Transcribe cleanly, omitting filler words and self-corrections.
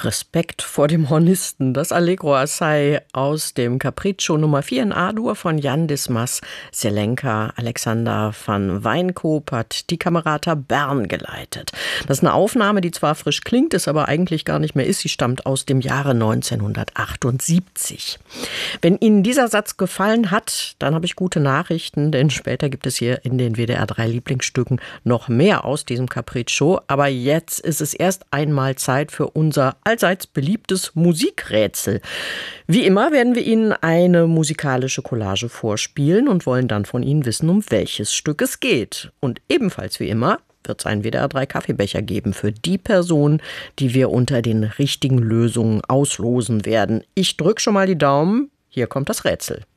Respekt vor dem Hornisten. Das Allegro assai aus dem Capriccio Nummer 4 in A-Dur von Jan Dismas Zelenka. Alexander van Wijnkoop hat die Camerata Bern geleitet. Das ist eine Aufnahme, die zwar frisch klingt, es aber eigentlich gar nicht mehr ist. Sie stammt aus dem Jahre 1978. Wenn Ihnen dieser Satz gefallen hat, dann habe ich gute Nachrichten, denn später gibt es hier in den WDR 3 Lieblingsstücken noch mehr aus diesem Capriccio. Aber jetzt ist es erst einmal Zeit für unser allseits beliebtes Musikrätsel. Wie immer werden wir Ihnen eine musikalische Collage vorspielen und wollen dann von Ihnen wissen, um welches Stück es geht. Und ebenfalls wie immer wird es einen WDR 3 Kaffeebecher geben für die Person, die wir unter den richtigen Lösungen auslosen werden. Ich drücke schon mal die Daumen. Hier kommt das Rätsel.